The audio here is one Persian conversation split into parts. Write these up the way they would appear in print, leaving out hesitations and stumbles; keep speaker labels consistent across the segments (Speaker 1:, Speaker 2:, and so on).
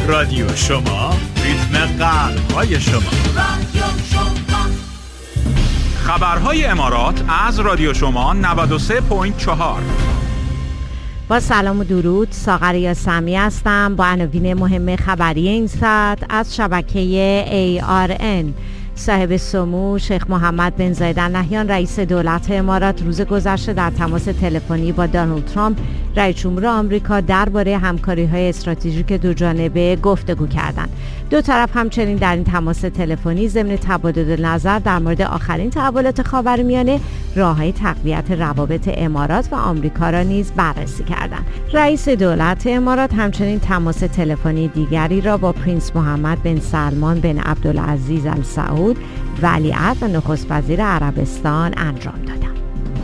Speaker 1: رادیو شما، ریتم قلب‌های شما.
Speaker 2: رادیو شما.
Speaker 1: خبرهای امارات از رادیو شما 93.4.
Speaker 3: با سلام و درود، ساغر یاسمی هستم با عناوین مهم خبری این ساعت از شبکه ARN. صاحب سمو شیخ محمد بن زاید ال نهیان رئیس دولت امارات روز گذشته در تماس تلفنی با دونالد ترامپ رئیس جمهور آمریکا درباره همکاری‌های استراتژیک دوجانبه گفتگو کردند. دو طرف همچنین در این تماس تلفنی ضمن تبادل نظر در مورد آخرین تحولات خاورمیانه، راه‌های تقویت روابط امارات و آمریکا را نیز بررسی کردند. رئیس دولت امارات همچنین تماس تلفنی دیگری را با پرنس محمد بن سلمان بن عبدالعزیز ال سعود ولیعهد و نخست وزیر عربستان انجام دادند.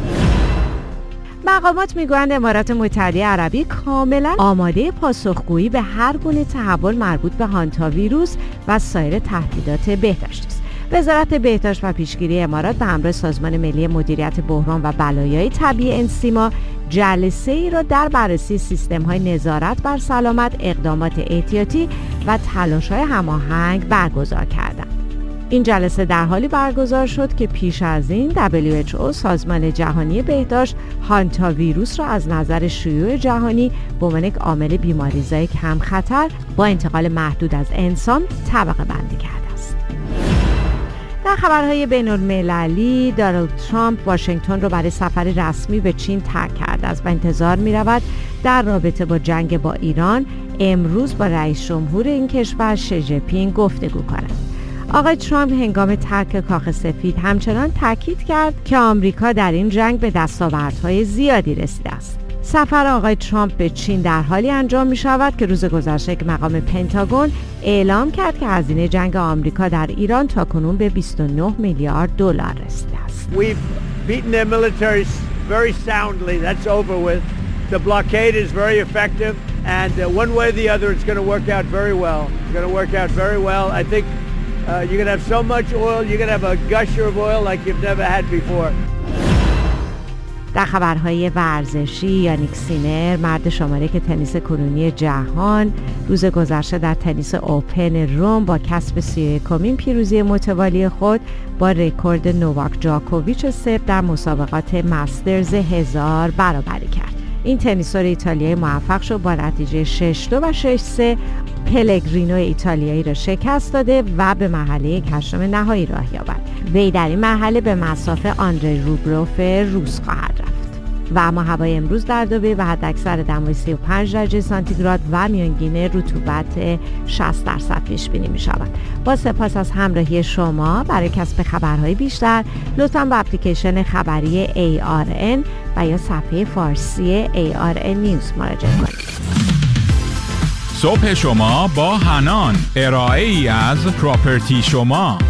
Speaker 3: مقامات میگویند امارات متحده عربی کاملا آماده پاسخگویی به هر گونه تحول مربوط به هانتا ویروس و سایر تهدیدات بهداشتی است. وزارت بهداشت و پیشگیری امارات به همراه سازمان ملی مدیریت بحران و بلایای طبیعی انسیما جلسه ای را در بررسی سیستم‌های نظارت بر سلامت، اقدامات احتیاطی و تلاش‌های هماهنگ برگزار کردند. این جلسه در حالی برگزار شد که پیش از این WHO سازمان جهانی بهداشت هانتا ویروس را از نظر شیوع جهانی به عنوان یک عامل بیماریزای کم خطر با انتقال محدود از انسان طبقه بندی کرده است. در خبرهای بین‌المللی، دونالد ترامپ واشنگتن را برای سفر رسمی به چین ترک کرده است و انتظار می‌رود در رابطه با جنگ با ایران امروز با رئیس جمهور این کشور شی جین پینگ گفتگو کند. آقای ترامپ هنگام ترک کاخ سفید همچنان تاکید کرد که آمریکا در این جنگ به دستاوردهای زیادی رسیده است. سفر آقای ترامپ به چین در حالی انجام می شود که روز گذشته که مقام پنتاگون اعلام کرد که هزینه جنگ آمریکا در ایران تاکنون به 29 میلیارد دلار رسیده است.
Speaker 4: We've beaten their militaries very soundly. That's over with. The blockade is very effective and one way or the other it's going to work out very well. It's going to work out very well. I think you're going to have so much oil, you're going to have a gusher of oil like you've never had before.
Speaker 3: در خبرهای ورزشی، یانیک سینر مرد شماره که تنیس کنونی جهان روز گذشته در تنیس اوپن روم با کسب 31مین پیروزی متوالی خود با رکورد نوواک جاکوویچ سرب در مسابقات مسترز 1000 برابری کرد. این تنیسور ایتالیایی موفق شد با نتیجه 6-2 و 6-3 پلگرینو ایتالیایی را شکست داده و به مرحله هشتم نهایی راه یابد. وی در این مرحله به مسافه آندری روبروف روس خواهد رفت. و اما هوای امروز در دبی به حداکثر دمای 35 درجه سانتیگراد و میانگین رطوبت 60% پیش بینی می شود. با سپاس از همراهی شما. برای کسب خبرهای بیشتر لطفاً به اپلیکیشن خبری ARN و یا صفحه فارسی ARN نیوز مراجعه کنید.
Speaker 1: صبح شما با حنان، ارائه‌ای از پراپرتی شما.